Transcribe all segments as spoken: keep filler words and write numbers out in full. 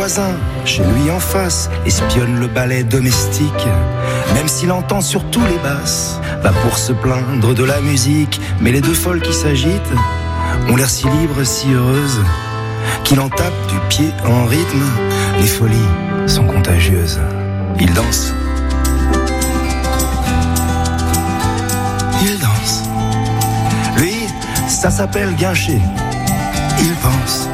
voisin, chez lui en face, espionne le ballet domestique. Même s'il entend sur tous les basses, va pour se plaindre de la musique. Mais les deux folles qui s'agitent ont l'air si libres, si heureuses, qu'il en tape du pied en rythme. Les folies sont contagieuses. Ils dansent. Ils dansent. Lui, ça s'appelle guincher. Il pense.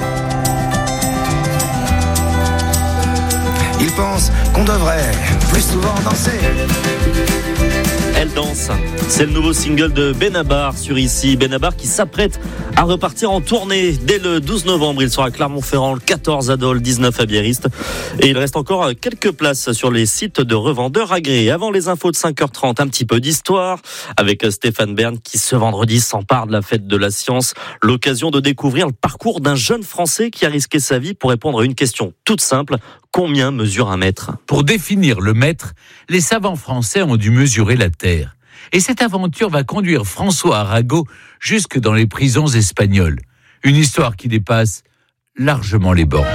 Il pense qu'on devrait plus souvent danser. Elle danse. C'est le nouveau single de Benabar sur Ici. Benabar qui s'apprête à repartir en tournée dès le douze novembre. Il sera à Clermont-Ferrand, le quatorze à Dole, dix-neuf à Biarritz. Et il reste encore quelques places sur les sites de revendeurs agréés. Avant les infos de cinq heures trente, un petit peu d'histoire avec Stéphane Bern qui ce vendredi s'empare de la fête de la science. L'occasion de découvrir le parcours d'un jeune Français qui a risqué sa vie pour répondre à une question toute simple. Combien mesure un mètre ? Pour définir le mètre, les savants français ont dû mesurer la Terre. Et cette aventure va conduire François Arago jusque dans les prisons espagnoles. Une histoire qui dépasse largement les bornes.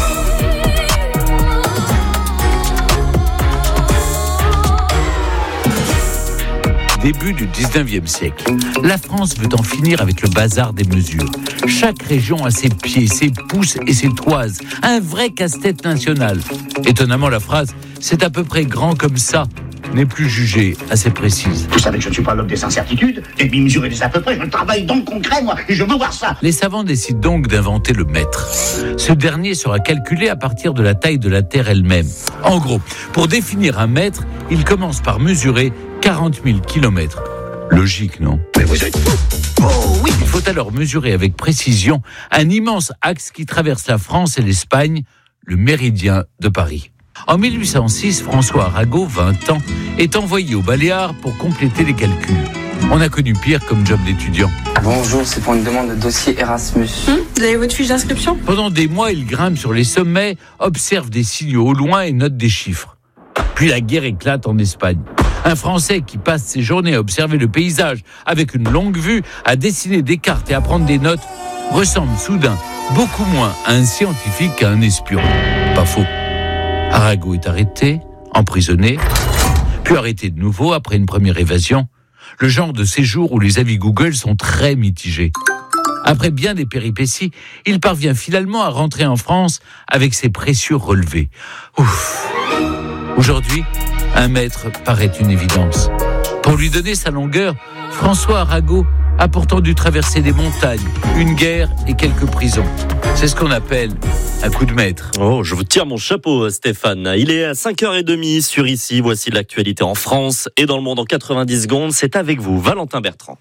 Début du dix-neuvième siècle. La France veut en finir avec le bazar des mesures. Chaque région a ses pieds, ses pouces et ses toises. Un vrai casse-tête national. Étonnamment, la phrase « c'est à peu près grand comme ça » n'est plus jugée assez précise. Vous savez que je ne suis pas l'homme des incertitudes, et puis mesurer des à peu près, je travaille dans le concret, moi, et je veux voir ça. Les savants décident donc d'inventer le mètre. Ce dernier sera calculé à partir de la taille de la Terre elle-même. En gros, pour définir un mètre, il commence par mesurer quarante mille kilomètres. Logique, non ? Mais vous êtes fou. Oh oui, il faut alors mesurer avec précision un immense axe qui traverse la France et l'Espagne, le méridien de Paris. En mille huit cent six, François Arago, vingt ans, est envoyé aux Baléares pour compléter les calculs. On a connu pire comme job d'étudiant. Bonjour, c'est pour une demande de dossier Erasmus. Hum, vous avez votre fiche d'inscription ? Pendant des mois, il grimpe sur les sommets, observe des signaux au loin et note des chiffres. Puis la guerre éclate en Espagne. Un Français qui passe ses journées à observer le paysage avec une longue vue, à dessiner des cartes et à prendre des notes, ressemble soudain beaucoup moins à un scientifique qu'à un espion. Pas faux. Arago est arrêté, emprisonné, puis arrêté de nouveau après une première évasion. Le genre de séjour où les avis Google sont très mitigés. Après bien des péripéties, il parvient finalement à rentrer en France avec ses précieux relevés. Ouf. Aujourd'hui, un mètre paraît une évidence. Pour lui donner sa longueur, François Arago a pourtant dû traverser des montagnes, une guerre et quelques prisons. C'est ce qu'on appelle un coup de maître. Oh, je vous tire mon chapeau, Stéphane. Il est à cinq heures trente sur Ici. Voici l'actualité en France et dans le monde en quatre-vingt-dix secondes. C'est avec vous, Valentin Bertrand.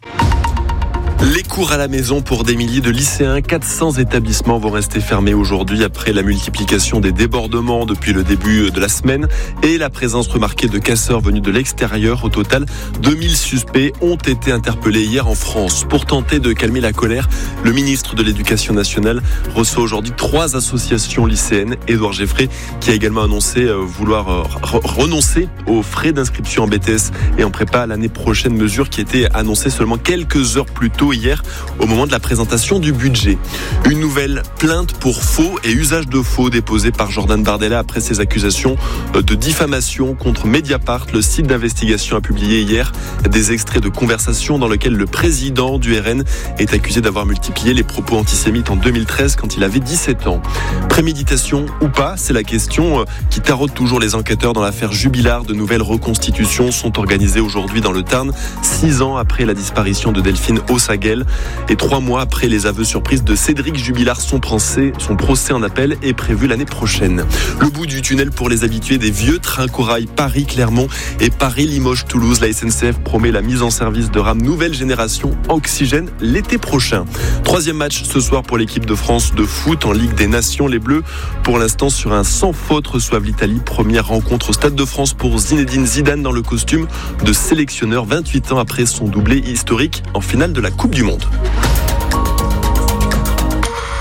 Les cours à la maison pour des milliers de lycéens, quatre cents établissements vont rester fermés aujourd'hui après la multiplication des débordements depuis le début de la semaine et la présence remarquée de casseurs venus de l'extérieur. Au total, deux mille suspects ont été interpellés hier en France. Pour tenter de calmer la colère, le ministre de l'Éducation nationale reçoit aujourd'hui trois associations lycéennes. Édouard Geffray, qui a également annoncé vouloir renoncer aux frais d'inscription en B T S et en prépa l'année prochaine, mesure qui était annoncée seulement quelques heures plus tôt hier au moment de la présentation du budget. Une nouvelle plainte pour faux et usage de faux déposée par Jordan Bardella après ses accusations de diffamation contre Mediapart. Le site d'investigation a publié hier des extraits de conversations dans lesquels le président du R N est accusé d'avoir multiplié les propos antisémites en deux mille treize quand il avait dix-sept ans. Préméditation ou pas, c'est la question qui taraude toujours les enquêteurs dans l'affaire Jubilard. De nouvelles reconstitutions sont organisées aujourd'hui dans le Tarn, six ans après la disparition de Delphine Ossaguel et trois mois après les aveux surprises de Cédric Jubilard. Son procès, son procès en appel est prévu l'année prochaine. Le bout du tunnel pour les habitués des vieux trains corail Paris-Clermont et Paris-Limoges-Toulouse. La S N C F promet la mise en service de rames nouvelle génération Oxygène l'été prochain. Troisième match ce soir pour l'équipe de France de foot en Ligue des Nations. Les Bleus, pour l'instant, sur un sans faute, reçoivent l'Italie. Première rencontre au Stade de France pour Zinedine Zidane dans le costume de sélectionneur vingt-huit ans après son doublé historique en finale de la Coupe du Monde.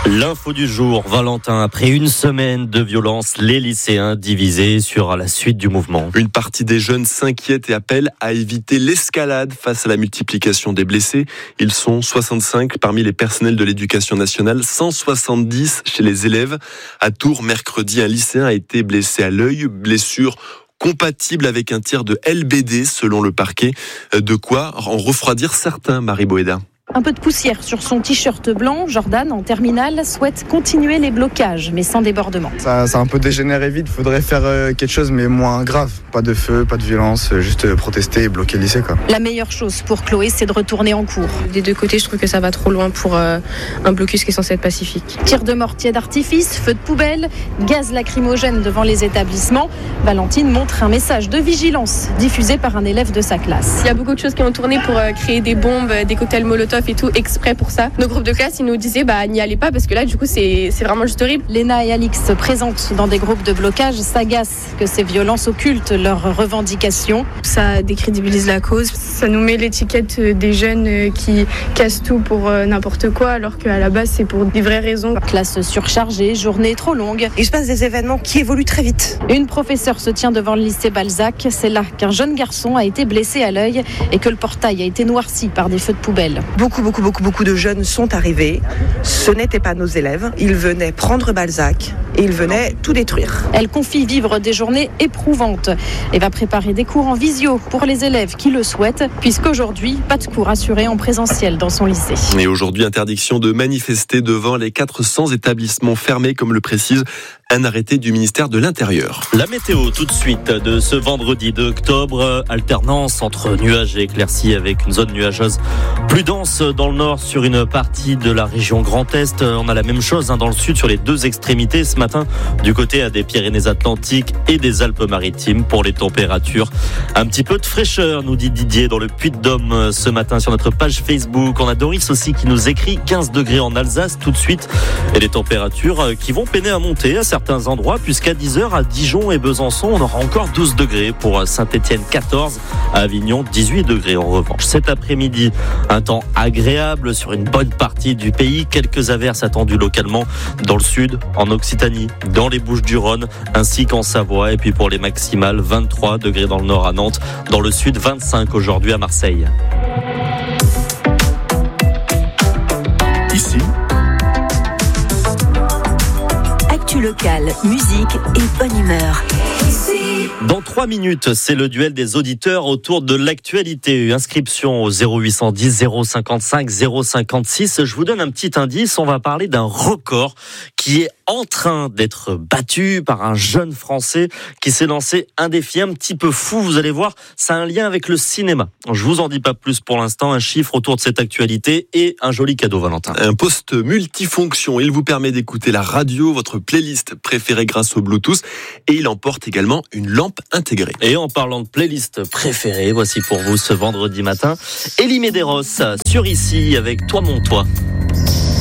L'info du jour, Valentin, après une semaine de violence, les lycéens divisés sur la suite du mouvement. Une partie des jeunes s'inquiète et appelle à éviter l'escalade face à la multiplication des blessés. Ils sont soixante-cinq parmi les personnels de l'éducation nationale, cent soixante-dix chez les élèves. À Tours, mercredi, un lycéen a été blessé à l'œil, blessure compatible avec un tir de L B D selon le parquet. De quoi en refroidir certains, Marie Boéda. Un peu de poussière sur son t-shirt blanc, Jordan, en terminale, souhaite continuer les blocages, mais sans débordement. Ça, ça a un peu dégénéré vite, il faudrait faire euh, quelque chose, mais moins grave. Pas de feu, pas de violence, juste euh, protester et bloquer le lycée, quoi. La meilleure chose pour Chloé, c'est de retourner en cours. Des deux côtés, je trouve que ça va trop loin pour euh, un blocus qui est censé être pacifique. Tir de mortier d'artifice, feu de poubelle, gaz lacrymogène devant les établissements. Valentine montre un message de vigilance diffusé par un élève de sa classe. Il y a beaucoup de choses qui ont tourné pour euh, créer des bombes, des cocktails Molotov et tout, exprès pour ça. Nos groupes de classe, ils nous disaient, bah, n'y allez pas parce que là, du coup, c'est, c'est vraiment juste horrible. Léna et Alix, présentes dans des groupes de blocage, s'agacent que ces violences occultent leurs revendications. Ça décrédibilise la cause. Ça nous met l'étiquette des jeunes qui cassent tout pour n'importe quoi, alors qu'à la base, c'est pour des vraies raisons. Classe surchargée, journée trop longue. Il se passe des événements qui évoluent très vite. Une professeure se tient devant le lycée Balzac. C'est là qu'un jeune garçon a été blessé à l'œil et que le portail a été noirci par des feux de poubelle. Beaucoup, beaucoup, beaucoup, beaucoup de jeunes sont arrivés. Ce n'étaient pas nos élèves. Ils venaient prendre Balzac et ils venaient tout détruire. Elle confie vivre des journées éprouvantes et va préparer des cours en visio pour les élèves qui le souhaitent, puisqu'aujourd'hui, pas de cours assurés en présentiel dans son lycée. Et aujourd'hui, interdiction de manifester devant les quatre cents établissements fermés, comme le précise un arrêté du ministère de l'Intérieur. La météo tout de suite de ce vendredi deux octobre, alternance entre nuages et éclaircies avec une zone nuageuse plus dense dans le nord sur une partie de la région Grand Est. On a la même chose dans le sud sur les deux extrémités ce matin du côté des Pyrénées-Atlantiques et des Alpes-Maritimes. Pour les températures, un petit peu de fraîcheur, nous dit Didier dans le Puy-de-Dôme ce matin sur notre page Facebook. On a Doris aussi qui nous écrit quinze degrés en Alsace tout de suite et les températures qui vont peiner à monter à certains endroits, puisqu'à dix heures à Dijon et Besançon on aura encore douze degrés, pour Saint-Étienne quatorze, à Avignon dix-huit degrés en revanche. Cet après-midi, un temps agréable sur une bonne partie du pays, quelques averses attendues localement dans le sud, en Occitanie, dans les Bouches-du-Rhône ainsi qu'en Savoie, et puis pour les maximales vingt-trois degrés dans le nord à Nantes, dans le sud vingt-cinq aujourd'hui à Marseille. Ici local, musique et bonne humeur. Dans trois minutes, c'est le duel des auditeurs autour de l'actualité. Inscription au zéro huit cent dix zéro cinquante-cinq zéro cinquante-six. Je vous donne un petit indice. On va parler d'un record qui est en train d'être battu par un jeune Français qui s'est lancé un défi un petit peu fou. Vous allez voir, ça a un lien avec le cinéma. Je vous en dis pas plus pour l'instant. Un chiffre autour de cette actualité et un joli cadeau, Valentin. Un poste multifonction. Il vous permet d'écouter la radio, votre playlist préférée grâce au Bluetooth, et il emporte également une lampe intégrée. Et en parlant de playlist préférée, voici pour vous ce vendredi matin Elie Medeiros sur Ici avec Toi mon toi.